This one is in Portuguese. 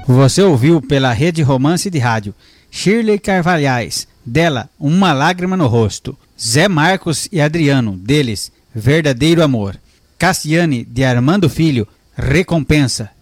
Você ouviu pela Rede Romance de Rádio Shirley Carvalhais, dela Uma Lágrima no Rosto. Zé Marcos e Adriano, deles Verdadeiro Amor. Cassiane de Armando Filho, Recompensa.